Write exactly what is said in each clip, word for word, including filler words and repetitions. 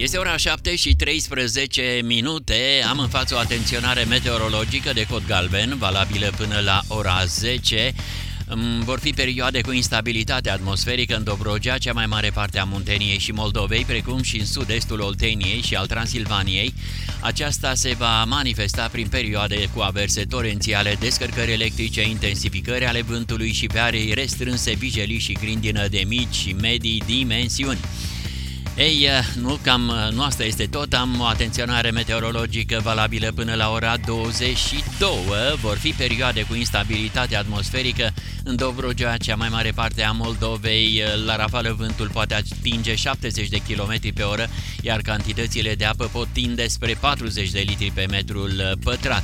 Este ora șapte și treisprezece minute. Am în față o atenționare meteorologică de cod galben, valabilă până la ora zece. Vor fi perioade cu instabilitate atmosferică în Dobrogea, cea mai mare parte a Munteniei și Moldovei, precum și în sud-estul Olteniei și al Transilvaniei. Aceasta se va manifesta prin perioade cu averse torențiale, descărcări electrice, intensificări ale vântului și pe arii restrânse, vijelii și grindină de mici și medii dimensiuni. Ei, nu, cam nu asta este tot, am o atenționare meteorologică valabilă până la ora douăzeci și două. Vor fi perioade cu instabilitate atmosferică în Dobrogea, cea mai mare parte a Moldovei. La rafală vântul poate atinge șaptezeci de kilometri pe oră, iar cantitățile de apă pot tinde spre patruzeci de litri pe metrul pătrat.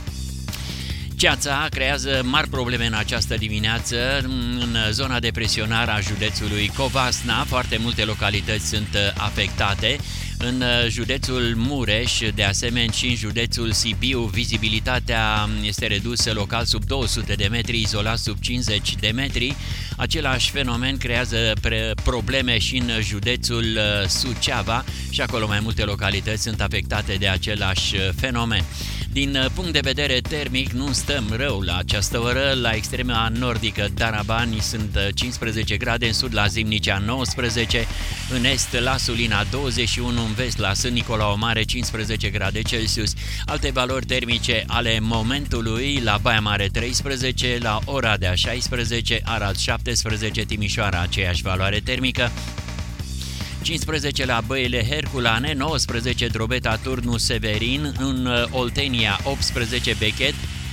Ceața creează mari probleme în această dimineață în zona de presionare a județului Covasna. Foarte multe localități sunt afectate. În județul Mureș, de asemenea și în județul Sibiu, vizibilitatea este redusă local sub două sute de metri, izolat sub cincizeci de metri. Același fenomen creează probleme și în județul Suceava și acolo mai multe localități sunt afectate de același fenomen. Din punct de vedere termic, nu stăm rău la această oră. La extrema nordică Darabani sunt cincisprezece grade, în sud la Zimnicea nouăsprezece, în est la Sulina douăzeci și unu, în vest la Sân Nicolau Mare cincisprezece grade Celsius. Alte valori termice ale momentului: la Baia Mare treisprezece, la Oradea șaisprezece, Arad șaptesprezece, Timișoara aceeași valoare termică, cincisprezece la Băile Herculane, nouăsprezece Drobeta Turnu Severin, în Oltenia optsprezece Bechet,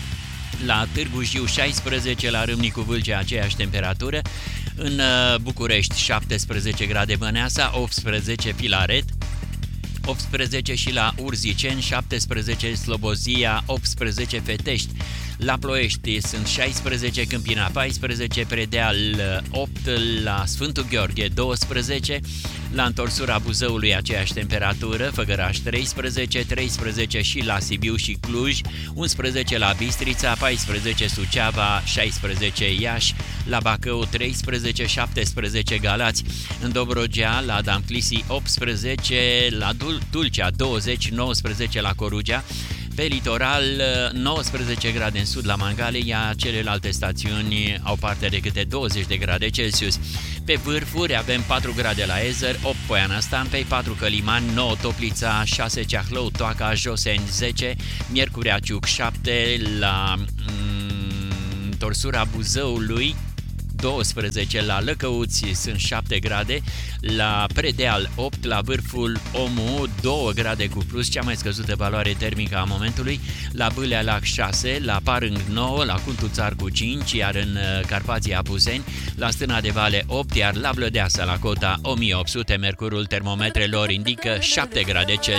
la Târgu Jiu șaisprezece, la Râmnicu Vâlcea aceeași temperatură, în București șaptesprezece grade Băneasa, optsprezece Filaret, optsprezece și la Urziceni, șaptesprezece Slobozia, optsprezece Fetești. La Ploiești sunt șaisprezece, Câmpina paisprezece, Predeal opt, la Sfântul Gheorghe douăsprezece, la întorsura Buzăului aceeași temperatură, Făgăraș treisprezece, treisprezece și la Sibiu și Cluj, unsprezece la Bistrița, paisprezece Suceava, șaisprezece Iași, la Bacău treisprezece, șaptesprezece Galați, în Dobrogea, la Damclisi optsprezece, la Tulcea douăzeci, nouăsprezece la Corugea, pe litoral nouăsprezece grade în sud la Mangale, iar celelalte stațiuni au parte de câte douăzeci de grade Celsius. Pe vârfuri avem patru grade la Ezer, opt Poiana Stampei, patru Călimani, nouă Toplița, șase Ceahlău, Toaca, Joseni zece, Miercurea Ciuc șapte, la mm, întorsura Buzăului douăsprezece, la Lăcăuți sunt șapte grade, la Predeal opt, la vârful Omu doi grade cu plus, cea mai scăzută valoare termică a momentului, la Bâlea Lac șase, la Parâng nouă, la Cuntuțarcu cinci, iar în Carpații Apuseni, la Stâna de Vale opt, iar la Vlădeasa, la cota o mie opt sute, mercurul termometrelor indică șapte grade Celsius.